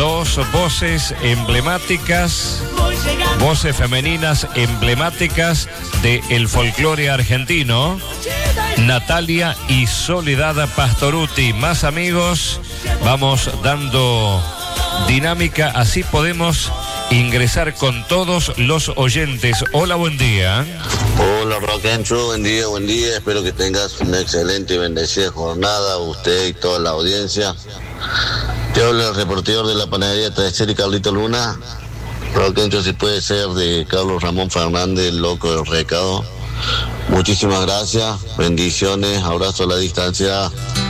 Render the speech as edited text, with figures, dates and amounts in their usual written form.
dos voces emblemáticas, voces femeninas emblemáticas del folclore argentino, Natalia y Soledad Pastorutti. Más amigos, vamos dando dinámica, así podemos ingresar con todos los oyentes. Hola, buen día. Hola, Roquencho, buen día, espero que tengas una excelente y bendecida jornada, usted y toda la audiencia. Te habla el reportero de la panadería Taller Carlito Luna. Roquencho, si puede ser de Carlos Ramón Fernández, el loco del recado. Muchísimas gracias, bendiciones, abrazo a la distancia.